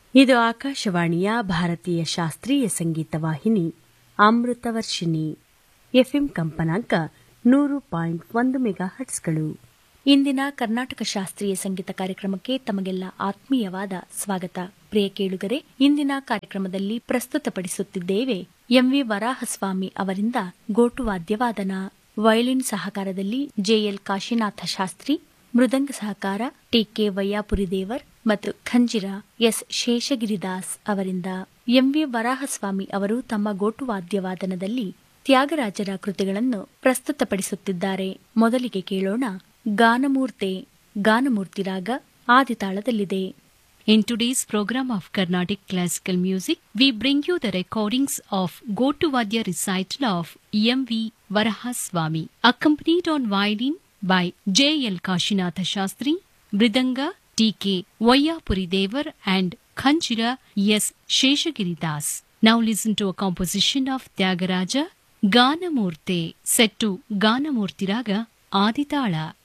ಇದು ಆಕಾಶವಾಣಿಯ ಭಾರತೀಯ ಶಾಸ್ತ್ರೀಯ ಸಂಗೀತ ವಾಹಿನಿ ಅಮೃತವರ್ಷಿಣಿ ಎಫ್ಎಂ ಕಂಪನಾಂಕ 100.1 ಮೆಗಾಹರ್ಟ್ಸ್ಗಳು. ಇಂದಿನ ಕರ್ನಾಟಕ ಶಾಸ್ತ್ರೀಯ ಸಂಗೀತ ಕಾರ್ಯಕ್ರಮಕ್ಕೆ ತಮಗೆಲ್ಲ ಆತ್ಮೀಯವಾದ ಸ್ವಾಗತ. ಪ್ರಿಯ ಕೇಳುಗರೆ, ಇಂದಿನ ಕಾರ್ಯಕ್ರಮದಲ್ಲಿ ಪ್ರಸ್ತುತಪಡಿಸುತ್ತಿದ್ದೇವೆ ಎಂವಿ ವರಾಹಸ್ವಾಮಿ ಅವರಿಂದ ಗೋಟುವಾದ್ಯವಾದನ. ವಯಲಿನ್ ಸಹಕಾರದಲ್ಲಿ ಜೆಎಲ್ ಕಾಶಿನಾಥ ಶಾಸ್ತ್ರಿ, ಮೃದಂಗ ಸಹಕಾರ ಟಿಕೆ ವಯ್ಯಾಪುರಿದೇವರ್ ಮತ್ತು ಖಂಜಿರ ಎಸ್ ಶೇಷಗಿರಿದಾಸ್ ಅವರಿಂದ. ಎಂವಿ ವರಾಹಸ್ವಾಮಿ ಅವರು ತಮ್ಮ ಗೋಟುವಾದ್ಯವಾದನದಲ್ಲಿ ತ್ಯಾಗರಾಜರ ಕೃತಿಗಳನ್ನು ಪ್ರಸ್ತುತಪಡಿಸುತ್ತಿದ್ದಾರೆ. ಮೊದಲಿಗೆ ಕೇಳೋಣ ಗಾನಮೂರ್ತೆ. ಗಾನಮೂರ್ತಿ ರಾಗ ಆದಿತಾಳದಲ್ಲಿದೆ. In today's program of Carnatic Classical Music, we bring you the recordings of Gotuvadya recital of M.V. Varahaswamy, accompanied on violin by J.L. Kashinatha Shastri, Mridanga T.K. Vayapuridevar and Khanchira S. Sheshagiridas. Now listen to a composition of Tyagaraja, Ganamurte, set to Ganamurti Raga Aditala.